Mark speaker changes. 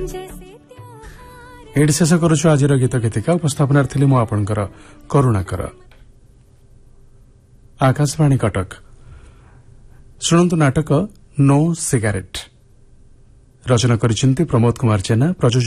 Speaker 1: Add शेष करुछु आज गीत गीतिका उपस्थापना थिली मु आपणकर करुणाकर आकाशवाणी कटक शुणन्तु नाटक नो सिगारेट रचना करिसेंती प्रमोद कुमार जेना।